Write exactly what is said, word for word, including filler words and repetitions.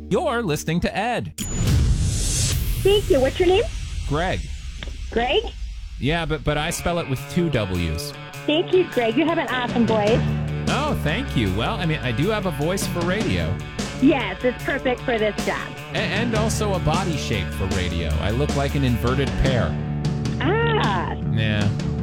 You're listening to Ed. Thank you. What's your name? Greg. Greg? Yeah, but but I spell it with two W's. Thank you, Greg. You have an awesome voice. Oh, thank you. Well, I mean, I do have a voice for radio. Yes, it's perfect for this job. A- and also a body shape for radio. I look like an inverted pear. Ah. Yeah.